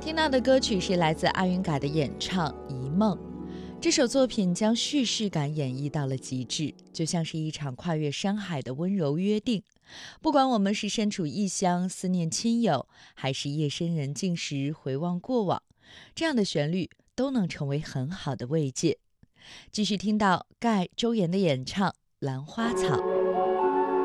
听到的歌曲是来自阿云嘎的演唱《一梦》。这首作品将叙事感演绎到了极致，就像是一场跨越山海的温柔约定。不管我们是身处异乡思念亲友，还是夜深人静时回望过往，这样的旋律都能成为很好的慰藉。继续听到盖周岩的演唱《兰花草》。